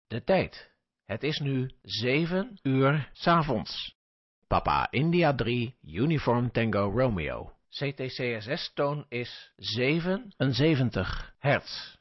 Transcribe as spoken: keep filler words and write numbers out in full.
De tijd. Het is nu zeven uur 's avonds. Papa India drie Uniform Tango Romeo. C T C S S-toon is zevenenzeventig hertz.